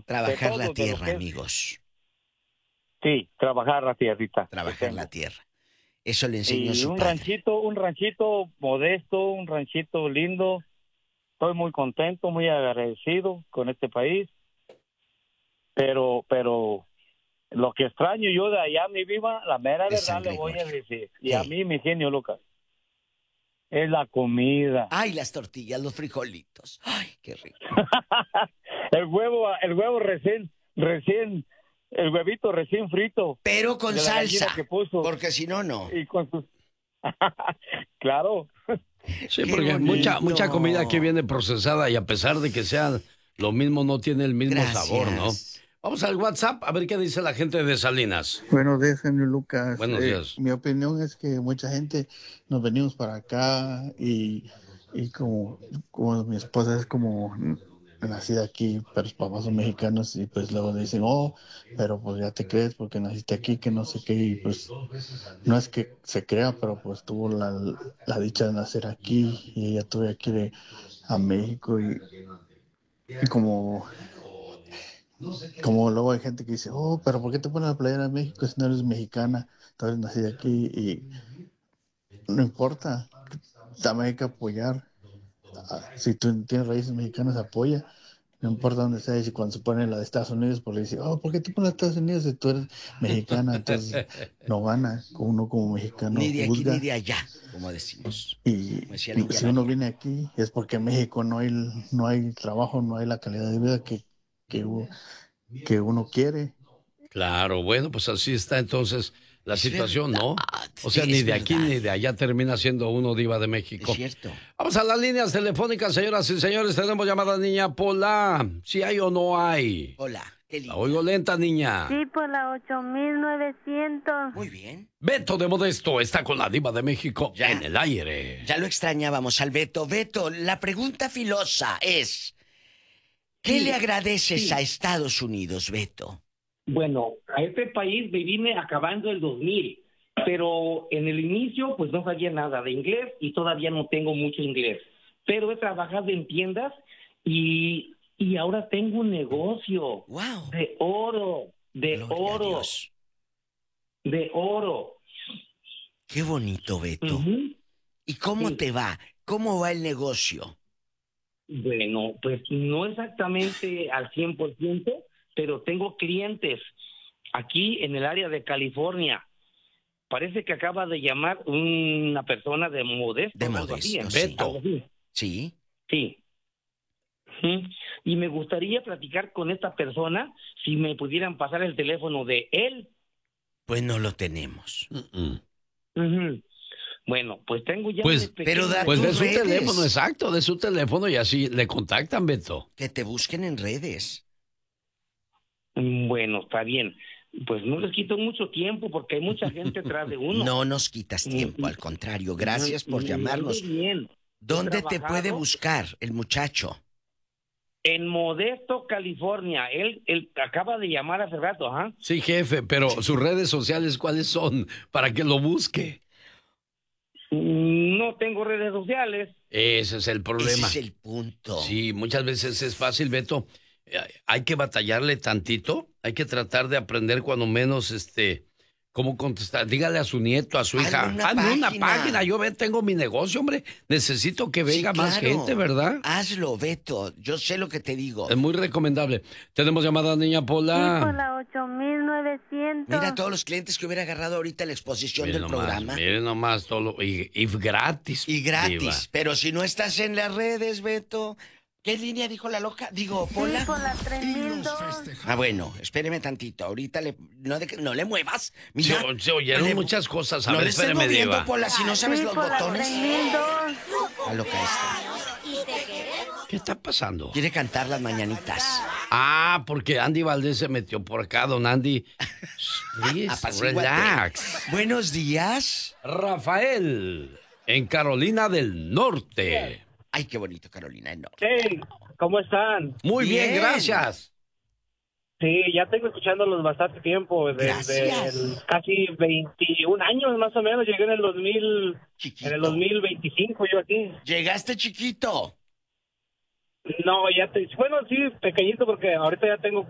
bueno. Trabajar de la todo, de lo tierra, que es. amigos. Sí, trabajar la tierrita. que Trabajar la tengo. tierra. Eso le enseñó Y su padre. un ranchito modesto, un ranchito lindo. Estoy muy contento, muy agradecido con este país. Pero lo que extraño yo de allá, mi viva, la mera De San verdad le voy a Gregorio. decir. Y a mí, mi genio Lucas, es la comida. Ay, las tortillas, los frijolitos. Ay, qué rico. El huevo recién, el huevito recién frito Pero con de la gallina salsa, que puso porque si no, no. y con sus... Claro. Sí, Qué porque mucha comida aquí bonito. viene procesada y a pesar de que sea lo mismo, no tiene el mismo sabor, ¿no? Gracias. Vamos al WhatsApp a ver qué dice la gente de Salinas. Buenos días, genio Lucas. Buenos días. Mi opinión es que mucha gente nos venimos para acá y como mi esposa es como nacida aquí, pero sus papás son mexicanos y pues luego dicen, oh, pero pues ya te crees porque naciste aquí, que no sé qué, y pues no es que se crea, pero pues tuvo la dicha de nacer aquí y ella tuvo aquí a México y como luego hay gente que dice, oh, pero ¿por qué te pones la playera de México si no eres mexicana? Tú eres nacida aquí y no importa, también hay que apoyar. Si tú tienes raíces mexicanas, apoya. No importa dónde sea, y si cuando se pone la de Estados Unidos, pues le dice, oh, ¿por qué te pones la de Estados Unidos si tú eres mexicana? Entonces no gana, uno como mexicano Ni de aquí ni juzga. de allá, como decimos. Y Como decía la si uno India viene aquí es porque en México no hay trabajo, no hay la calidad de vida que, que uno quiere. Claro, bueno, pues así está entonces la Es situación, verdad, ¿no? O sea, ni es de aquí verdad. ni de allá termina siendo uno diva de Es México. cierto. Vamos a las líneas telefónicas, señoras y señores. Tenemos llamada niña Pola. Si hay o no hay. Hola, qué La linda. oigo lenta, niña. Sí, por la 8900. Muy bien. Beto de Modesto está con la diva de México Ya. en el aire. Ya lo extrañábamos al Beto. Beto, la pregunta filosa es, ¿qué le agradeces a Estados Unidos, Beto? Bueno, a este país me vine acabando el 2000, pero en el inicio pues no sabía nada de inglés y todavía no tengo mucho inglés. Pero he trabajado en tiendas y ahora tengo un negocio ¡Wow! de oro, Gloria a Dios. de oro. Qué bonito, Beto. Ujú. ¿Y cómo Sí. te va? ¿Cómo va el negocio? Bueno, pues no exactamente al 100%, pero tengo clientes aquí en el área de California. Parece que acaba de llamar una persona de Modesto. De algo así, Modesto, ¿eh? sí. Beto. Algo así. Sí. Sí. Ujú. Y me gustaría platicar con esta persona, si me pudieran pasar el teléfono de él. Pues no lo tenemos. Ujú. Bueno, pues tengo ya Pues, un pequeño... pero da Pues de tus su redes. teléfono, exacto, de su teléfono y así le contactan, Beto. Que te busquen en redes. Bueno, está bien. Pues no les quito mucho tiempo porque hay mucha gente atrás de uno. No nos quitas tiempo, al contrario. Gracias por llamarnos. Bien. ¿Dónde He te trabajado puede buscar el muchacho? En Modesto, California. Él acaba de llamar hace rato, ajá. Sí, jefe, pero sus redes sociales, ¿cuáles son? Para que lo busque. No tengo redes sociales. Ese es el problema. Ese es el punto. Sí, muchas veces es fácil, Beto. Hay que batallarle tantito, hay que tratar de aprender cuando menos, cómo contestar. Dígale a su nieto, a su hija, hazme una página, yo tengo mi negocio, hombre, necesito que venga Sí, más claro. gente, ¿verdad? Hazlo, Beto, yo sé lo que te digo. Es muy recomendable. Tenemos llamada, niña Pola. Sí, por la 8900. Mira todos los clientes que hubiera agarrado ahorita la exposición Miren del nomás, programa. miren nomás todo y gratis. Y gratis, diva. pero si no estás en las redes, Beto... ¿Qué línea dijo la loca? Digo, Pola. Sí, por la 3002. Ah, bueno, espéreme tantito. Ahorita no le muevas. Mira, Se oyeron muchas cosas. A no ver, le estés espéreme, moviendo, diva. Pola, si no sabes Sí, los por la botones. 3002. La loca esta. ¿Qué está pasando? Quiere cantar las mañanitas. Ah, porque Andy Valdés se metió por acá, don Andy. Please, Apacíguate. relax. Buenos días. Rafael, en Carolina del Norte. Ay, qué bonito, Carolina del Norte. Hey, ¿cómo están? Muy bien, Bien. gracias. Sí, ya tengo escuchándolos bastante tiempo, desde Gracias. casi 21 años más o menos. Llegué en el 2000, Chiquito. en el 2025 yo aquí. Llegaste chiquito. No, bueno, sí, pequeñito porque ahorita ya tengo